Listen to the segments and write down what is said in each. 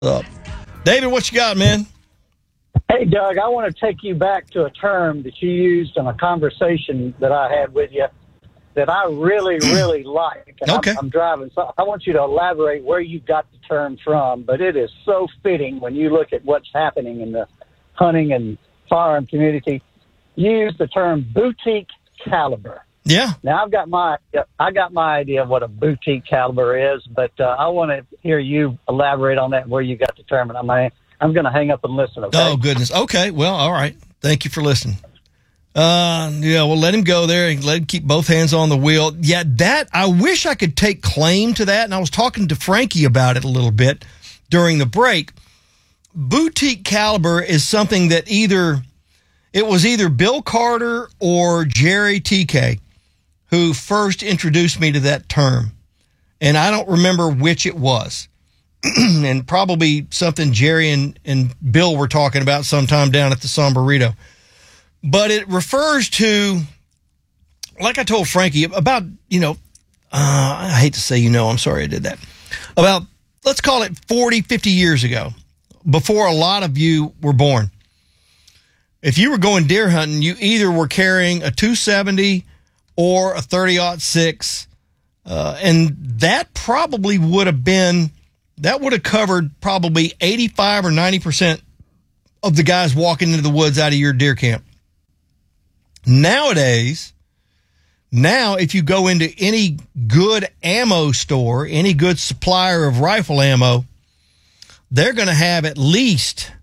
David, what you got, man? Hey, Doug, I want to take you back to a term that you used in a conversation that I had with you that I really, really like. And Okay. I'm driving, so I want you to elaborate where you got the term from, but it is so fitting when you look at what's happening in the hunting and firearm community. You use the term boutique caliber. Yeah. Now, I got my idea of what a boutique caliber is, but I want to hear you elaborate on that, where you got the term, and I'm going to hang up and listen, okay? Oh, goodness. Okay. Well, all right. Thank you for listening. Yeah, we'll let him go there and let him keep both hands on the wheel. Yeah, I wish I could take claim to that, and I was talking to Frankie about it a little bit during the break. Boutique caliber is something that it was either Bill Carter or Jerry TK who first introduced me to that term. And I don't remember which it was. And probably something Jerry and Bill were talking about sometime down at the San Burrito. But it refers to, like I told Frankie, about, I hate to say, I'm sorry I did that. About, let's call it 40, 50 years ago, before a lot of you were born. If you were going deer hunting, you either were carrying a 270 or a 30-06, and that probably would have covered probably 85 or 90% of the guys walking into the woods out of your deer camp. Nowadays, if you go into any good ammo store, any good supplier of rifle ammo, they're going to have at least,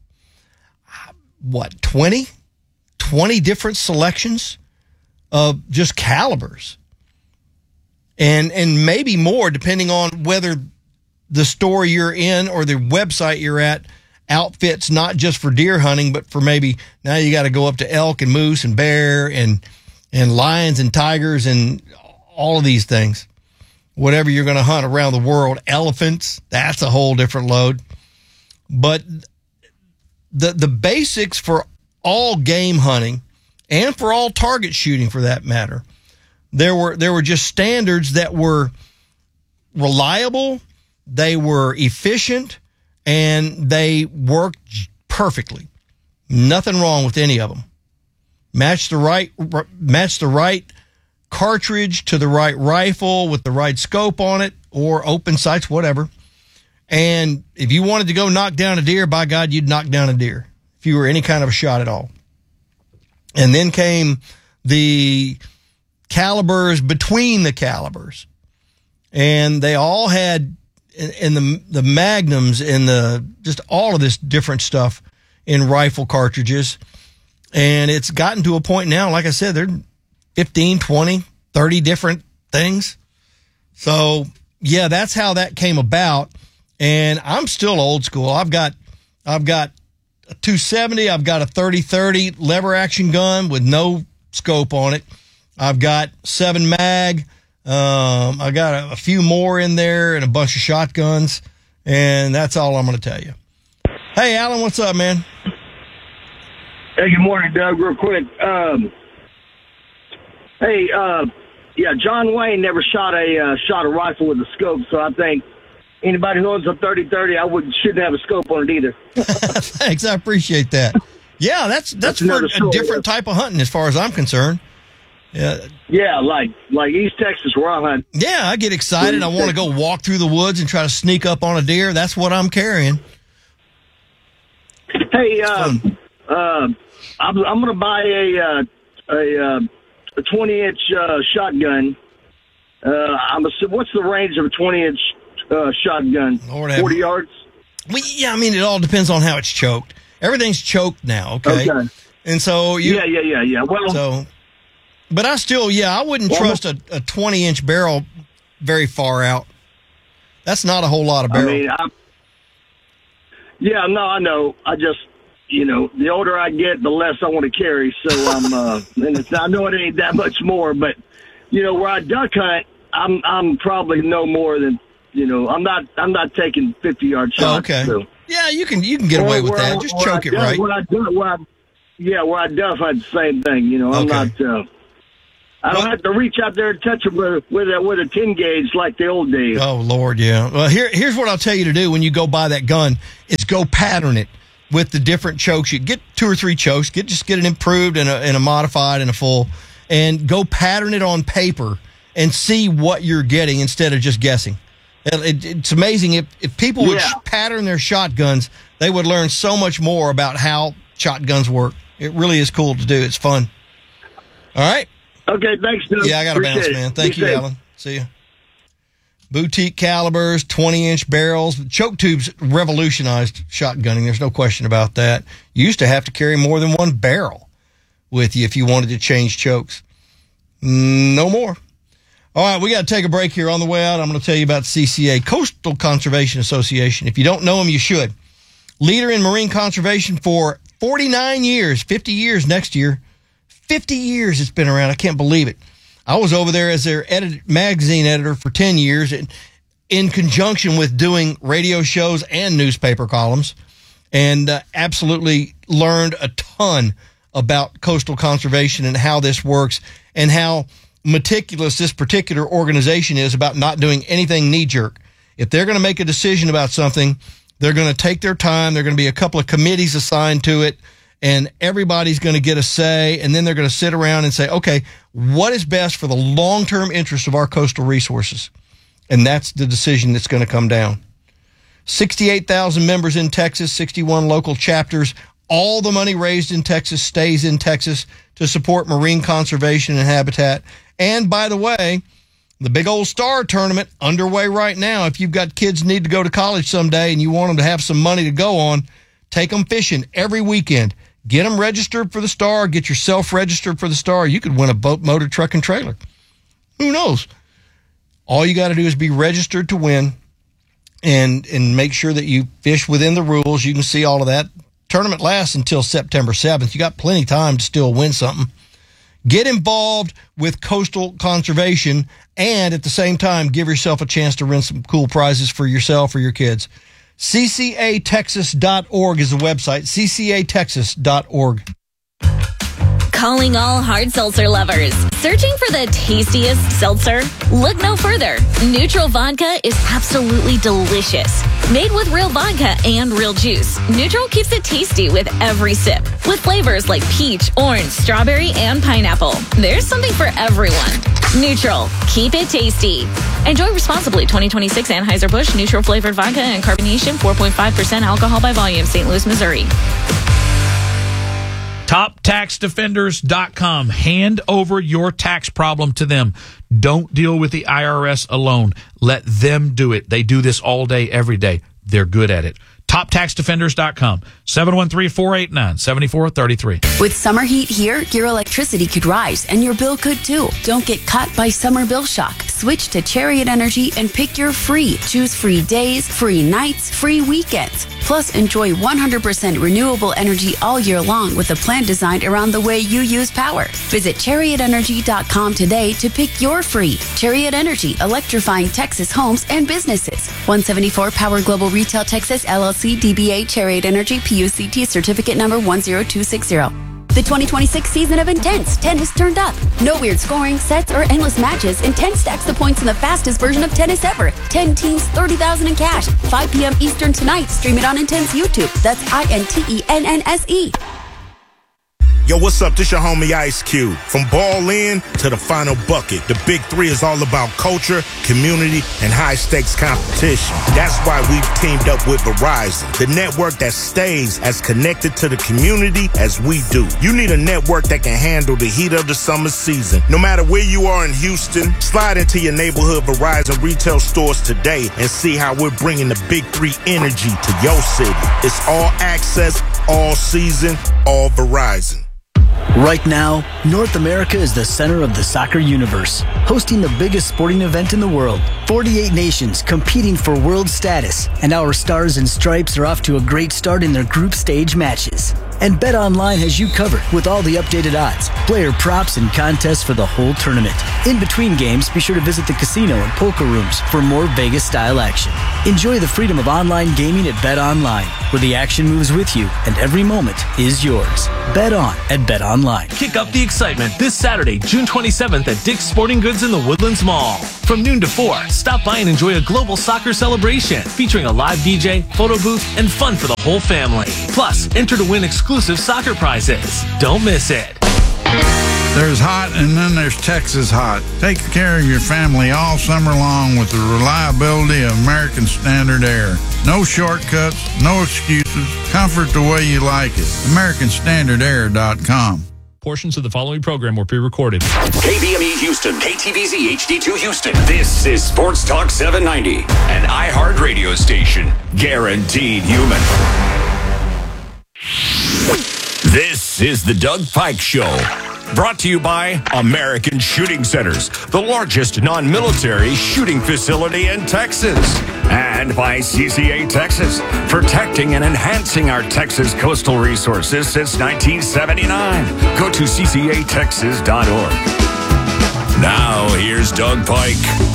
20 different selections of just calibers. And maybe more, depending on whether the store you're in or the website you're at outfits not just for deer hunting, but for maybe now you got to go up to elk and moose and bear and lions and tigers and all of these things. Whatever you're going to hunt around the world, elephants, that's a whole different load. But the basics for all game hunting and for all target shooting, for that matter, there were just standards that were reliable, they were efficient, and they worked perfectly. Nothing wrong with any of them. Match the right cartridge to the right rifle with the right scope on it, or open sights, whatever. And if you wanted to go knock down a deer, by God, you'd knock down a deer if you were any kind of a shot at all. And then came the calibers between the calibers. And they all had, in the magnums and just all of this different stuff in rifle cartridges. And it's gotten to a point now, like I said, there are 15, 20, 30 different things. So, yeah, that's how that came about. And I'm still old school. I've got a 270. I've got a 30-30 lever action gun with no scope on it. I've got 7 mag. I got a few more in there and a bunch of shotguns. And that's all I'm going to tell you. Hey, Alan, what's up, man? Hey, good morning, Doug. Real quick. John Wayne never shot a rifle with a scope, so I think anybody who owns a 30-30, shouldn't have a scope on it either. Thanks, I appreciate that. Yeah, that's for a different type of hunting as far as I'm concerned. Yeah, like East Texas where I hunt. Yeah, I get excited. I want to go walk through the woods and try to sneak up on a deer. That's what I'm carrying. Hey, I'm going to buy a 20-inch shotgun. What's the range of a 20-inch shotgun? 40 yards? It all depends on how it's choked. Everything's choked now, okay? And so Yeah. Well, but I still, I wouldn't trust a 20-inch barrel very far out. That's not a whole lot of barrel. I know. I just, the older I get, the less I want to carry. So I know it ain't that much more, but where I duck hunt, I'm probably no more than, I'm not taking 50-yard shots. Oh, okay. So. Yeah, you can get away with that. Just choke it right. Where I duck hunt, the same thing. I'm not. I don't have to reach out there and touch them with a 10 gauge like the old days. Oh, Lord, yeah. Well, here's what I'll tell you to do when you go buy that gun is go pattern it with the different chokes. You get 2 or 3 chokes. Just get an improved and a modified and a full, and go pattern it on paper and see what you're getting instead of just guessing. It's amazing. If people would pattern their shotguns, they would learn so much more about how shotguns work. It really is cool to do. It's fun. All right. Okay, thanks, Doug. Yeah, I got to bounce, man. Thank you, Alan. See ya. Boutique calibers, 20-inch barrels. Choke tubes revolutionized shotgunning. There's no question about that. You used to have to carry more than one barrel with you if you wanted to change chokes. No more. All right, we got to take a break here. On the way out, I'm going to tell you about CCA, Coastal Conservation Association. If you don't know them, you should. Leader in marine conservation for 49 years, 50 years next year. 50 years it's been around. I can't believe it. I was over there as their magazine editor for 10 years in conjunction with doing radio shows and newspaper columns, and absolutely learned a ton about coastal conservation and how this works and how meticulous this particular organization is about not doing anything knee-jerk. If they're going to make a decision about something, they're going to take their time. There are going to be a couple of committees assigned to it, and everybody's going to get a say, and then they're going to sit around and say, okay, what is best for the long-term interest of our coastal resources? And that's the decision that's going to come down. 68,000 members in Texas, 61 local chapters. All the money raised in Texas stays in Texas to support marine conservation and habitat. And by the way, the big old star tournament underway right now. If you've got kids who need to go to college someday and you want them to have some money to go on, take them fishing every weekend. Get them registered for the Star. Get yourself registered for the Star. You could win a boat, motor, truck, and trailer. Who knows? All you got to do is be registered to win and make sure that you fish within the rules. You can see all of that. Tournament lasts until September 7th. You got plenty of time to still win something. Get involved with coastal conservation and at the same time give yourself a chance to win some cool prizes for yourself or your kids. CCATexas.org is the website, ccatexas.org. Calling all hard seltzer lovers. Searching for the tastiest seltzer? Look no further. Neutral Vodka is absolutely delicious. Made with real vodka and real juice, Neutral keeps it tasty with every sip. With flavors like peach, orange, strawberry, and pineapple. There's something for everyone. Neutral. Keep it tasty. Enjoy responsibly. 2026 Anheuser-Busch Neutral Flavored Vodka and Carbonation, 4.5% alcohol by volume. St. Louis, Missouri. TopTaxDefenders.com. Hand over your tax problem to them. Don't deal with the IRS alone. Let them do it. They do this all day, every day. They're good at it. TopTaxDefenders.com. 713-489-7433. With summer heat here, your electricity could rise and your bill could too. Don't get caught by summer bill shock. Switch to Chariot Energy and pick your free. Choose free days, free nights, free weekends. Plus, enjoy 100% renewable energy all year long with a plan designed around the way you use power. Visit ChariotEnergy.com today to pick your free. Chariot Energy, electrifying Texas homes and businesses. 174 Power Global Retail Texas, LLC, DBA, Chariot Energy, PUCT, certificate number 10260. The 2026 season of Intense, 10 has turned up. No weird scoring, sets, or endless matches. Intense stacks the points in the fastest version of tennis ever. 10 teams, $30,000 in cash. 5 p.m. Eastern tonight. Stream it on Intense YouTube. That's INTENNSE. Yo, what's up? This your homie Ice Cube. From ball in to the final bucket, the Big Three is all about culture, community, and high-stakes competition. That's why we've teamed up with Verizon, the network that stays as connected to the community as we do. You need a network that can handle the heat of the summer season. No matter where you are in Houston, slide into your neighborhood Verizon retail stores today and see how we're bringing the Big Three energy to your city. It's all access, all season, all Verizon. Right now, North America is the center of the soccer universe, hosting the biggest sporting event in the world. 48 nations competing for world status, and our Stars and Stripes are off to a great start in their group stage matches. And BetOnline has you covered with all the updated odds, player props, and contests for the whole tournament. In between games, be sure to visit the casino and poker rooms for more Vegas-style action. Enjoy the freedom of online gaming at BetOnline, where the action moves with you and every moment is yours. Bet on at BetOnline. Kick up the excitement this Saturday, June 27th at Dick's Sporting Goods in the Woodlands Mall. From noon to 4, stop by and enjoy a global soccer celebration featuring a live DJ, photo booth, and fun for the whole family. Plus, enter to win exclusive soccer prizes. Don't miss it. There's hot, and then there's Texas hot. Take care of your family all summer long with the reliability of American Standard Air. No shortcuts, no excuses. Comfort the way you like it. AmericanStandardAir.com. Portions of the following program were pre-recorded. KBME Houston, KTVZ HD2 Houston. This is Sports Talk 790, an iHeart radio station. Guaranteed human. This is the Doug Pike Show. Brought to you by American Shooting Centers, the largest non-military shooting facility in Texas. And by CCA Texas, protecting and enhancing our Texas coastal resources since 1979. Go to ccatexas.org. Now, here's Doug Pike.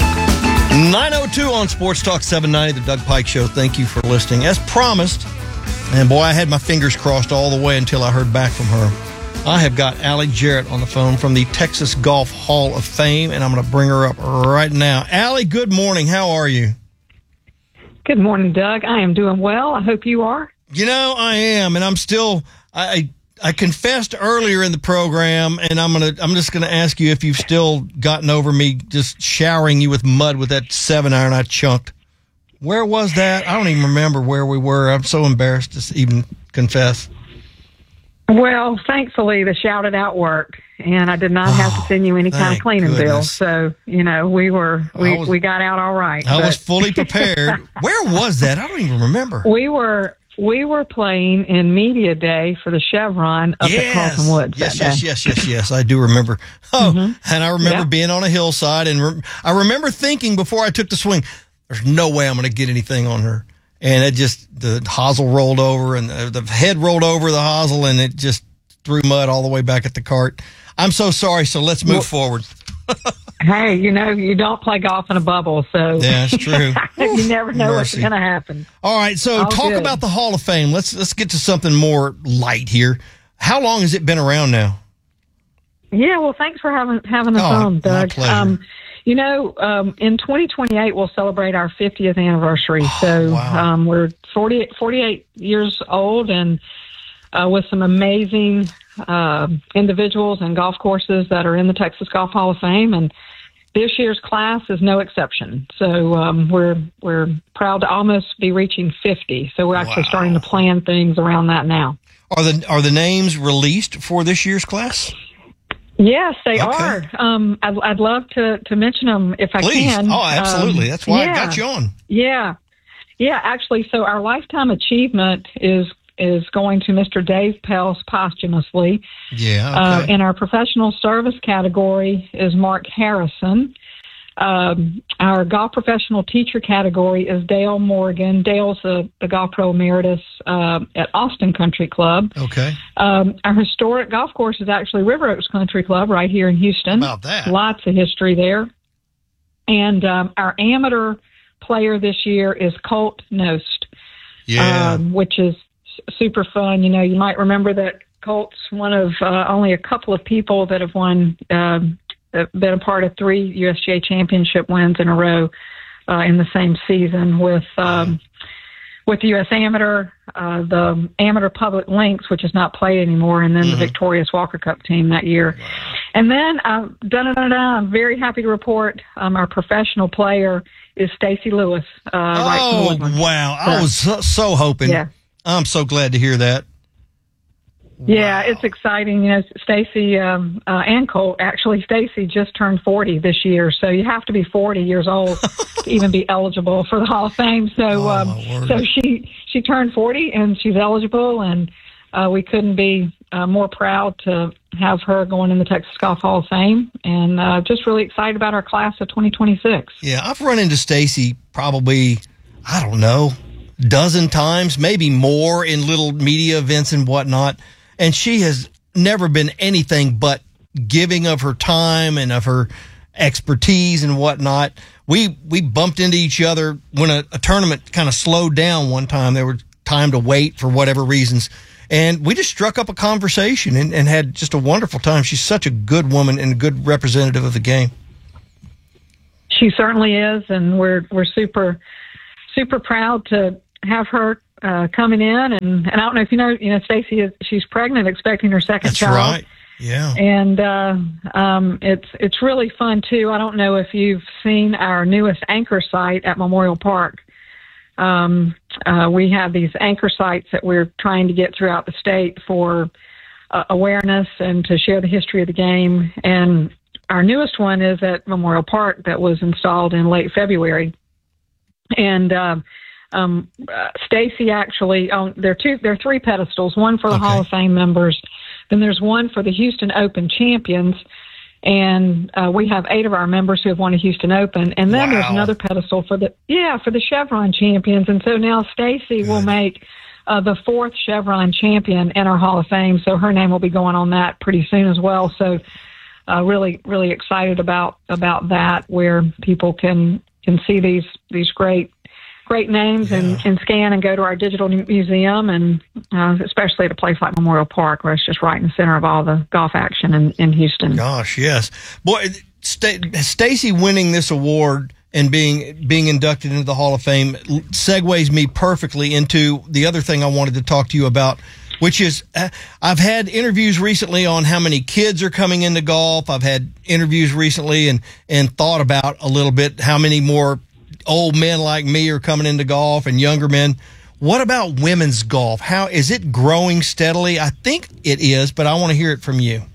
9:02 on Sports Talk 790, the Doug Pike Show. Thank you for listening. As promised, and boy, I had my fingers crossed all the way until I heard back from her. I have got Allie Jarrett on the phone from the Texas Golf Hall of Fame, and I'm going to bring her up right now. Allie, good morning. How are you? Good morning, Doug. I am doing well. I hope you are. You know, I am, and I'm still. I confessed earlier in the program, and I'm just gonna ask you if you've still gotten over me just showering you with mud with that 7-iron I chunked. Where was that? I don't even remember where we were. I'm so embarrassed to even confess. Well, thankfully, the shouted out worked, and I did not have to send you any kind of cleaning bill. So, you know, we got out all right. I was fully prepared. Where was that? I don't even remember. We were playing in Media Day for the Chevron up at Carlton Woods. Yes. I do remember. And I remember being on a hillside, and I remember thinking before I took the swing, there's no way I'm going to get anything on her. And the hosel rolled over, and the head rolled over the hosel, and it just threw mud all the way back at the cart. I'm so sorry, so let's move forward. Hey, you know, you don't play golf in a bubble, so. Yeah, it's true. You never know what's going to happen. All right, so talk about the Hall of Fame. Let's get to something more light here. How long has it been around now? Yeah, well, thanks for having us on, Doug. My pleasure. You know, in 2028, we'll celebrate our 50th anniversary. We're 48 years old, and with some amazing individuals and golf courses that are in the Texas Golf Hall of Fame. And this year's class is no exception. So we're proud to almost be reaching 50. So we're actually starting to plan things around that now. Are the names released for this year's class? Yes, they are. I'd love to mention them if I can. Oh, absolutely. That's why I got you on. Yeah. Actually, so our lifetime achievement is going to Mr. Dave Pels posthumously. Yeah. Okay. In our professional service category is Mark Harrison. Our golf professional teacher category is Dale Morgan. Dale's the golf pro emeritus at Austin Country Club. Okay. Our historic golf course is actually River Oaks Country Club right here in Houston. How about that? Lots of history there. And our amateur player this year is Colt Knost, which is super fun. You know, you might remember that Colt's one of only a couple of people that have won been a part of 3 USGA championship wins in a row in the same season with the U.S. Amateur, the Amateur Public Links, which is not played anymore, and then the Victorious Walker Cup team that year. And then, I'm very happy to report our professional player is Stacy Lewis. Right from Woodland. Wow. I was so hoping. Yeah. I'm so glad to hear that. Yeah, it's exciting. You know, Stacy and Colt, actually, Stacy just turned 40 this year. So you have to be 40 years old to even be eligible for the Hall of Fame. So so she turned 40 and she's eligible, and we couldn't be more proud to have her going in the Texas Golf Hall of Fame, and just really excited about our class of 2026. Yeah, I've run into Stacy probably, I don't know, a dozen times, maybe more in little media events and whatnot. And she has never been anything but giving of her time and of her expertise and whatnot. We bumped into each other when a tournament kind of slowed down one time. There were time to wait for whatever reasons. And we just struck up a conversation and had just a wonderful time. She's such a good woman and a good representative of the game. She certainly is, and we're super, super proud to have her coming in. And I don't know if you know, Stacy she's pregnant, expecting her second child. That's right. Yeah. And it's really fun too. I don't know if you've seen our newest anchor site at Memorial Park. We have these anchor sites that we're trying to get throughout the state for awareness and to share the history of the game. And our newest one is at Memorial Park that was installed in late February. And Stacy actually there are 3 pedestals, one for the Hall of Fame members, then there's one for the Houston Open champions, and we have 8 of our members who have won a Houston Open, and then there's another pedestal for the Chevron champions. And so now Stacy will make the 4th Chevron champion in our Hall of Fame, so her name will be going on that pretty soon as well. So really, really excited about that, where people can see these great names and scan and go to our digital museum, and especially at a place like Memorial Park, where it's just right in the center of all the golf action in Houston. Gosh, yes. Boy, Stacy winning this award and being inducted into the Hall of Fame segues me perfectly into the other thing I wanted to talk to you about, which is I've had interviews recently on how many kids are coming into golf. I've had interviews recently and thought about a little bit how many more old men like me are coming into golf and younger men. What about women's golf? How is it growing steadily? I think it is, but I want to hear it from you.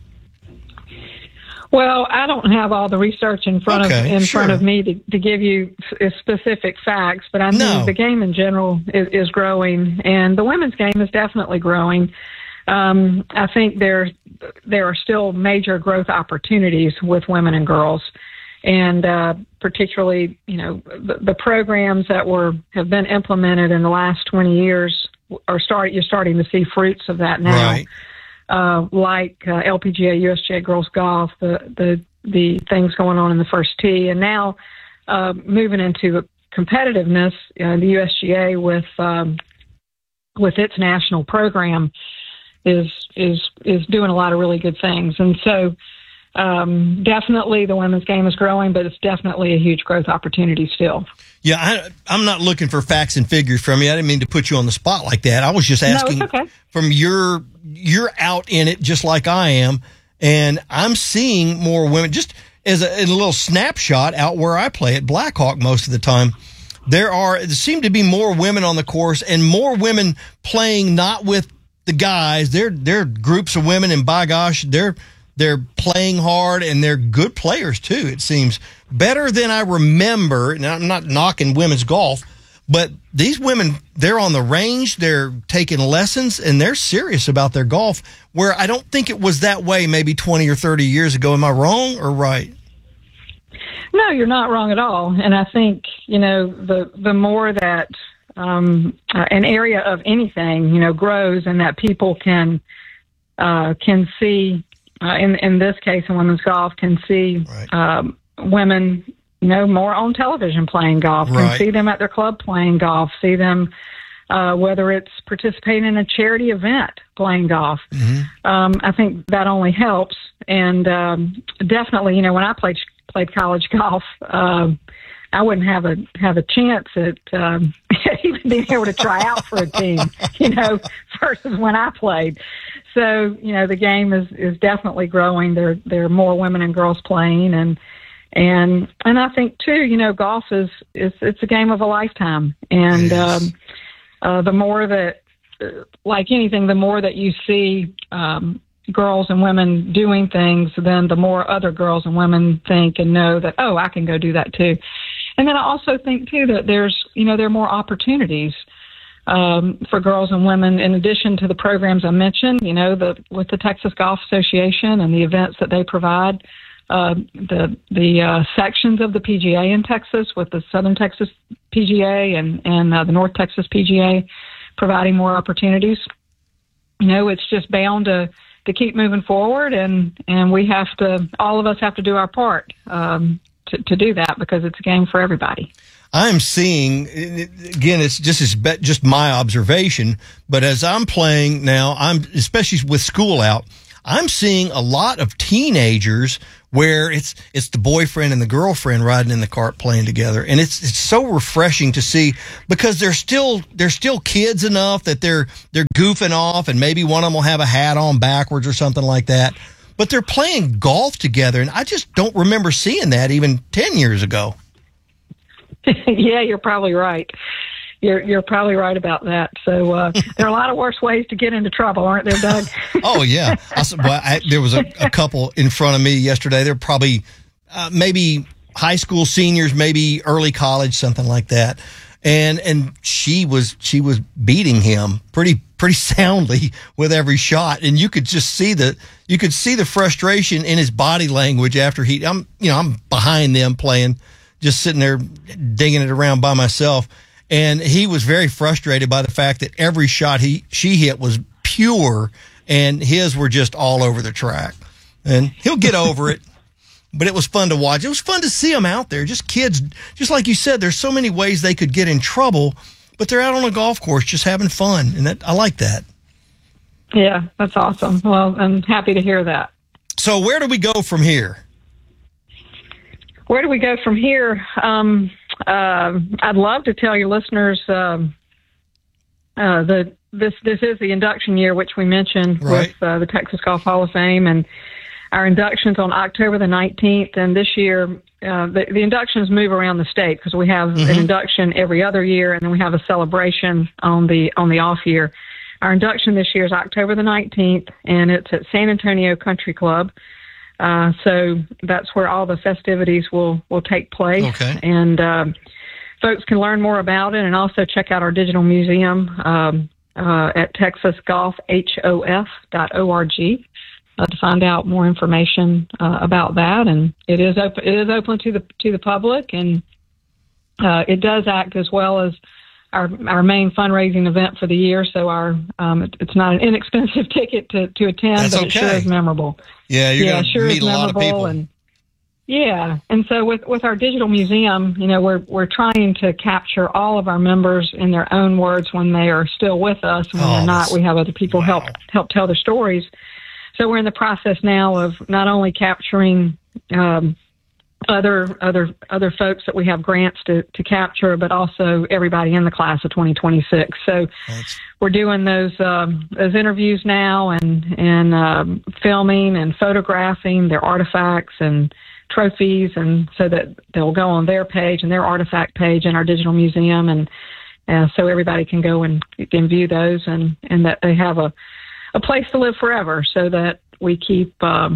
Well, I don't have all the research in front of me to give you specific facts, but I know the game in general is growing, and the women's game is definitely growing. I think there are still major growth opportunities with women and girls. And particularly, the programs that have been implemented in the last 20 years you're starting to see fruits of that now. Right. Like LPGA, USGA Girls Golf, the things going on in the first tee, and now moving into competitiveness, the USGA with its national program is doing a lot of really good things, and so. Definitely the women's game is growing, but it's definitely a huge growth opportunity still. Yeah, I'm not looking for facts and figures from you. I didn't mean to put you on the spot like that. I was just asking from you're out in it just like I am, and I'm seeing more women just in a little snapshot out where I play at Blackhawk most of the time. There seem to be more women on the course and more women playing not with the guys. They're groups of women, and by gosh, they're playing hard, and they're good players, too, it seems. Better than I remember, and I'm not knocking women's golf, but these women, they're on the range, they're taking lessons, and they're serious about their golf, where I don't think it was that way maybe 20 or 30 years ago. Am I wrong or right? No, you're not wrong at all. And I think, the more that an area of anything, grows and that people can see, in this case, in women's golf, can see women, more on television playing golf, can see them at their club playing golf, see them, whether it's participating in a charity event playing golf. Mm-hmm. I think that only helps. And definitely, when I played college golf, I wouldn't have a chance at even being able to try out for a team, versus when I played. So, the game is definitely growing. There are more women and girls playing, and I think too, golf is it's a game of a lifetime. And the more that, like anything, the more that you see girls and women doing things, then the more other girls and women think and know that, oh, I can go do that too. And then I also think too that there are more opportunities for girls and women, in addition to the programs I mentioned, with the Texas Golf Association and the events that they provide, the sections of the PGA in Texas, with the Southern Texas PGA and the North Texas PGA providing more opportunities. It's just bound to keep moving forward, and all of us have to do our part to do that, because it's a game for everybody. I'm seeing, again, it's just my observation, but as I'm playing now, especially with school out, I'm seeing a lot of teenagers where it's the boyfriend and the girlfriend riding in the cart playing together. And it's so refreshing to see, because they're still kids enough that they're goofing off, and maybe one of them will have a hat on backwards or something like that. But they're playing golf together, and I just don't remember seeing that even 10 years ago. Yeah, you're probably right. You're probably right about that. So there are a lot of worse ways to get into trouble, aren't there, Doug? Oh, yeah. There was a couple in front of me yesterday. They're probably maybe high school seniors, maybe early college, something like that. And she was beating him pretty soundly with every shot, and you could just see the frustration in his body language after I'm behind them playing, just sitting there digging it around by myself, and he was very frustrated by the fact that every shot she hit was pure, and his were just all over the track. And he'll get over it. But it was fun to watch. It was fun to see them out there, just kids. Just like you said, there's so many ways they could get in trouble, but they're out on a golf course just having fun, and I like that. Yeah, that's awesome. Well, I'm happy to hear that. So where do we go from here? Where do we go from here? I'd love to tell your listeners this is the induction year, which we mentioned, right, with the Texas Golf Hall of Fame, and our induction's on October the 19th, and this year the inductions move around the state because we have an induction every other year, and then we have a celebration on the off year. Our induction this year is October the 19th, and it's at San Antonio Country Club. So that's where all the festivities will take place. Okay. And folks can learn more about it and also check out our digital museum at texasgolfhof.org. To find out more information about that, and it is open to the public, and it does act as well as our main fundraising event for the year. So it's not an inexpensive ticket to attend, That's but it sure is memorable. Yeah, you're going to meet a lot of people. And so with our digital museum, we're trying to capture all of our members in their own words when they are still with us, and when they're not, we have other people help tell their stories. So we're in the process now of not only capturing other folks that we have grants to capture, but also everybody in the class of 2026. So we're doing those interviews now, and filming and photographing their artifacts and trophies, and so that they'll go on their page and their artifact page in our digital museum, and so everybody can go and view those, and that they have a place to live forever, so that we keep our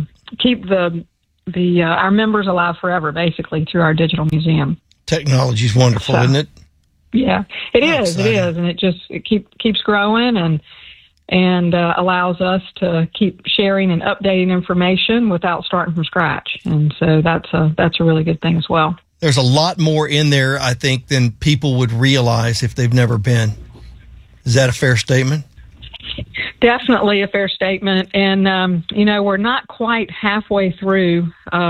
members alive forever, basically, through our digital museum. Technology's wonderful, isn't it? Yeah, it is. It is, and it keeps growing, and allows us to keep sharing and updating information without starting from scratch. And so that's a really good thing as well. There's a lot more in there, I think, than people would realize if they've never been. Is that a fair statement? Definitely a fair statement. And, we're not quite halfway through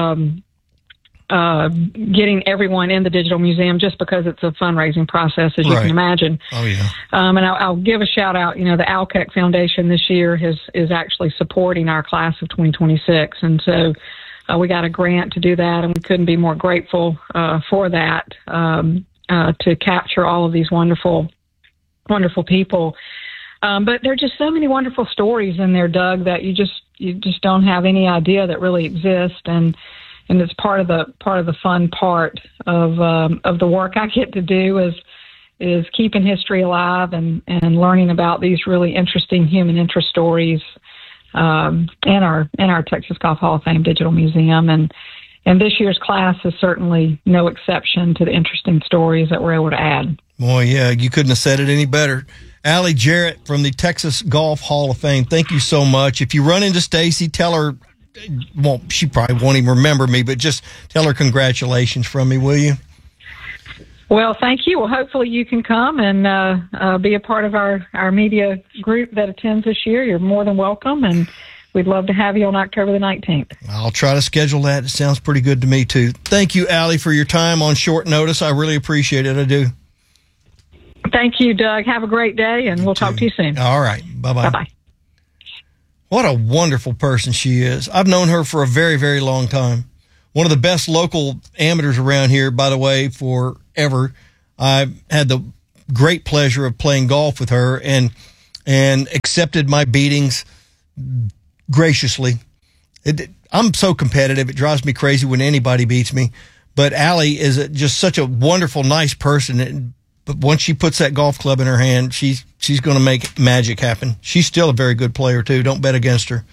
getting everyone in the digital museum, just because it's a fundraising process, as you can imagine. Oh, yeah. And I'll give a shout out. The Alkek Foundation this year is actually supporting our class of 2026. And so we got a grant to do that, and we couldn't be more grateful for that, to capture all of these wonderful, wonderful people. But there are just so many wonderful stories in there, Doug, that you just don't have any idea that really exist, and it's part of the fun part of the work I get to do is keeping history alive and learning about these really interesting human interest stories in our Texas Golf Hall of Fame Digital Museum, and this year's class is certainly no exception to the interesting stories that we're able to add. Boy, yeah, you couldn't have said it any better. Allie Jarrett from the Texas Golf Hall of Fame, thank you so much. If you run into Stacy, tell her, well, she probably won't even remember me, but just tell her congratulations from me, will you? Well, thank you. Well, hopefully you can come and be a part of our media group that attends this year. You're more than welcome, and we'd love to have you on October the 19th. I'll try to schedule that. It sounds pretty good to me, too. Thank you, Allie, for your time on short notice. I really appreciate it. I do. Thank you, Doug. Have a great day, and we'll talk to you soon. All right. Bye-bye. Bye-bye. What a wonderful person she is. I've known her for a very, very long time. One of the best local amateurs around here, by the way, forever. I've had the great pleasure of playing golf with her and accepted my beatings graciously. I'm so competitive. It drives me crazy when anybody beats me. But Allie is just such a wonderful, nice person. But once she puts that golf club in her hand, she's going to make magic happen. She's still a very good player, too. Don't bet against her.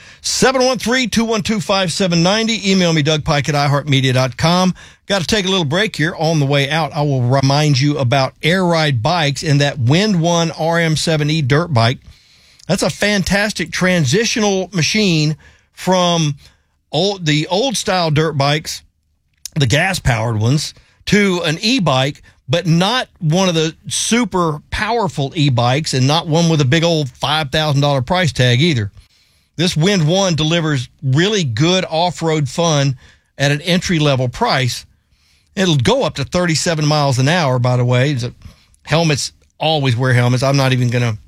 713-212-5790. Email me, DougPike@iHeartMedia.com. Got to take a little break here. On the way out, I will remind you about Air Ride Bikes and that Wind One RM7E dirt bike. That's a fantastic transitional machine from the old-style dirt bikes, the gas-powered ones, to an e-bike, but not one of the super powerful e-bikes and not one with a big old $5,000 price tag either. This Wind One delivers really good off-road fun at an entry-level price. It'll go up to 37 miles an hour, by the way. Helmets, always wear helmets. I'm not going to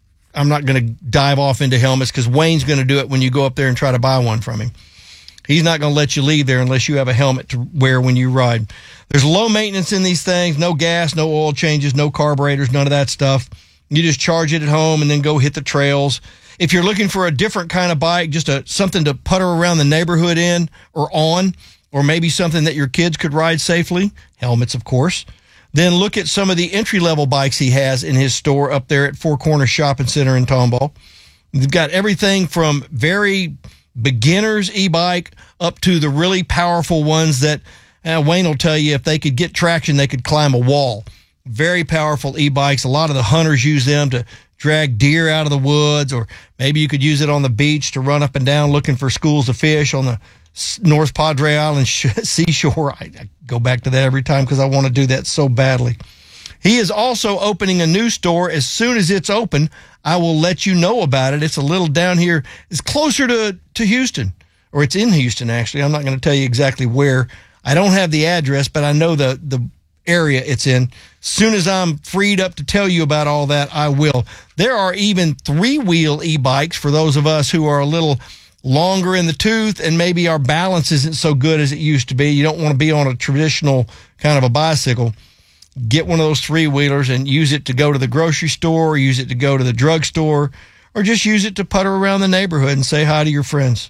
dive off into helmets because Wayne's going to do it when you go up there and try to buy one from him. He's not going to let you leave there unless you have a helmet to wear when you ride. There's low maintenance in these things, no gas, no oil changes, no carburetors, none of that stuff. You just charge it at home and then go hit the trails. If you're looking for a different kind of bike, just something to putter around the neighborhood in or on, or maybe something that your kids could ride safely, helmets, of course, then look at some of the entry-level bikes he has in his store up there at Four Corners Shopping Center in Tomball. They've got everything from very beginner's e-bike up to the really powerful ones that Wayne will tell you if they could get traction, they could climb a wall. Very powerful e-bikes. A lot of the hunters use them to drag deer out of the woods, or maybe you could use it on the beach to run up and down looking for schools of fish on the North Padre Island seashore. I go back to that every time because I want to do that so badly. He is also opening a new store. As soon as it's open, I will let you know about it. It's a little down here. It's closer to Houston, or it's in Houston, actually. I'm not going to tell you exactly where. I don't have the address, but I know the area it's in. As soon as I'm freed up to tell you about all that, I will. There are even three-wheel e-bikes for those of us who are a little longer in the tooth and maybe our balance isn't so good as it used to be. You don't want to be on a traditional kind of a bicycle. Get one of those three-wheelers and use it to go to the grocery store, or use it to go to the drugstore, or just use it to putter around the neighborhood and say hi to your friends.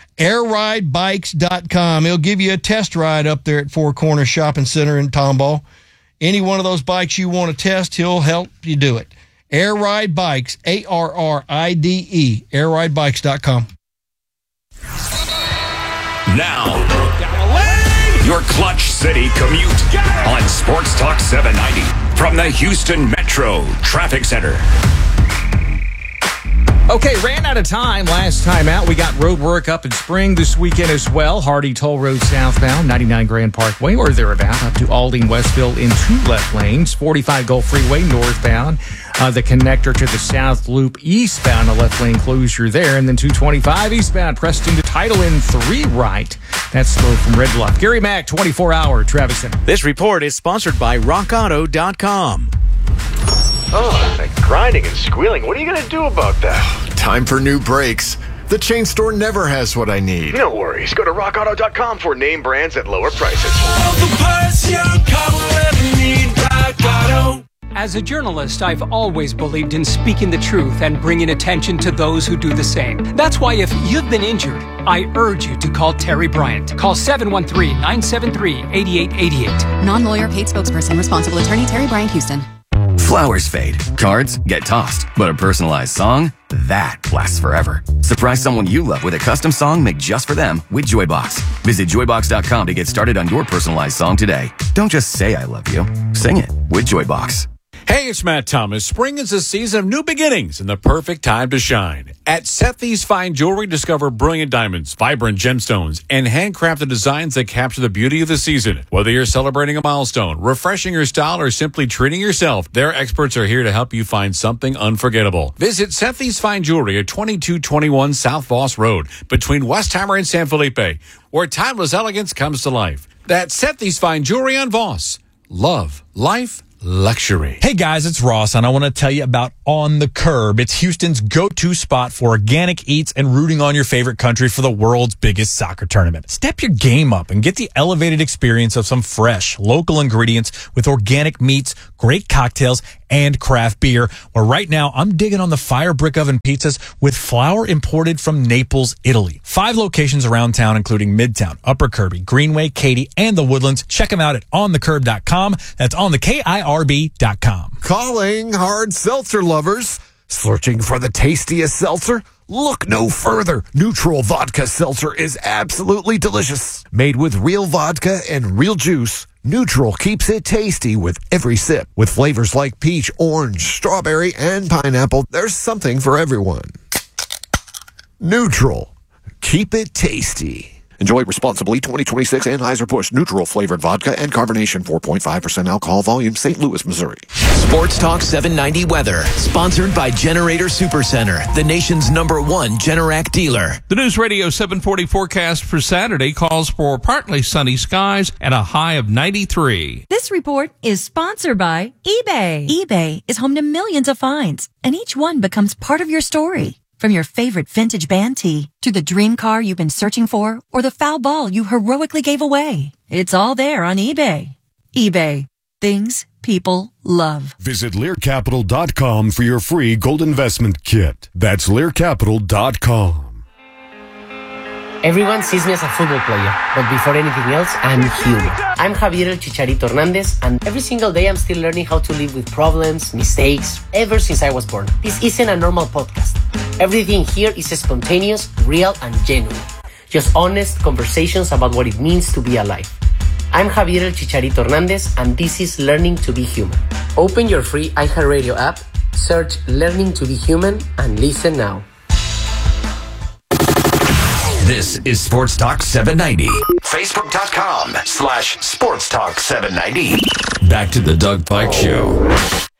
AirRideBikes.com. He'll give you a test ride up there at Four Corners Shopping Center in Tomball. Any one of those bikes you want to test, he'll help you do it. Air Ride Bikes, ARRIDE, AirRideBikes.com. Now, your Clutch City commute on Sports Talk 790 from the Houston Metro Traffic Center. Okay, ran out of time last time out. We got road work up in Spring this weekend as well. Hardy Toll Road southbound, 99 Grand Parkway or thereabout, up to Alding Westville in 2 left lanes. 45 Gulf Freeway northbound. The connector to the South Loop eastbound, a left lane closure there. And then 225 eastbound, Preston to Tidal in 3 right. That's slow from Red Bluff. Gary Mack, 24-hour traffic center. This report is sponsored by RockAuto.com. Oh, that grinding and squealing. What are you going to do about that? Time for new brakes. The chain store never has what I need. No worries. Go to RockAuto.com for name brands at lower prices. All the parts your car will ever need, Rock Auto. As a journalist, I've always believed in speaking the truth and bringing attention to those who do the same. That's why if you've been injured, I urge you to call Terry Bryant. Call 713-973-8888. Non-lawyer paid spokesperson, responsible attorney Terry Bryant, Houston. Flowers fade, cards get tossed, but a personalized song, that lasts forever. Surprise someone you love with a custom song made just for them with Joybox. Visit Joybox.com to get started on your personalized song today. Don't just say I love you, sing it with Joybox. Hey, it's Matt Thomas. Spring is a season of new beginnings and the perfect time to shine. At Sethi's Fine Jewelry, discover brilliant diamonds, vibrant gemstones, and handcrafted designs that capture the beauty of the season. Whether you're celebrating a milestone, refreshing your style, or simply treating yourself, their experts are here to help you find something unforgettable. Visit Sethi's Fine Jewelry at 2221 South Voss Road, between Westheimer and San Felipe, where timeless elegance comes to life. That's Sethi's Fine Jewelry on Voss. Love, life, luxury. Hey guys, it's Ross, and I want to tell you about On the Curb. It's Houston's go-to spot for organic eats and rooting on your favorite country for the world's biggest soccer tournament. Step your game up and get the elevated experience of some fresh, local ingredients with organic meats, great cocktails, and craft beer. Where right now, I'm digging on the fire brick oven pizzas with flour imported from Naples, Italy. 5 locations around town, including Midtown, Upper Kirby, Greenway, Katy, and the Woodlands. Check them out at onthecurb.com. That's on the KIRB.com. Calling hard seltzer lovers. Searching for the tastiest seltzer? Look no further. Neutral Vodka Seltzer is absolutely delicious. Made with real vodka and real juice, Neutral keeps it tasty with every sip. With flavors like peach, orange, strawberry, and pineapple, there's something for everyone. Neutral. Keep it tasty. Enjoy responsibly. 2026 Anheuser-Busch Neutral flavored vodka and carbonation. 4.5% alcohol volume. St. Louis, Missouri. Sports Talk 790 weather. Sponsored by Generator Supercenter, the nation's #1 Generac dealer. The News Radio 740 forecast for Saturday calls for partly sunny skies and a high of 93. This report is sponsored by eBay. eBay is home to millions of finds, and each one becomes part of your story. From your favorite vintage band tee to the dream car you've been searching for or the foul ball you heroically gave away. It's all there on eBay. eBay. Things people love. Visit LearCapital.com for your free gold investment kit. That's LearCapital.com. Everyone sees me as a football player, but before anything else, I'm human. I'm Javier El Chicharito Hernandez, and every single day I'm still learning how to live with problems, mistakes, ever since I was born. This isn't a normal podcast. Everything here is spontaneous, real, and genuine. Just honest conversations about what it means to be alive. I'm Javier El Chicharito Hernandez, and this is Learning to Be Human. Open your free iHeartRadio app, search Learning to Be Human, and listen now. This is Sports Talk 790. Facebook.com/Sports Talk 790. Back to the Doug Pike Show.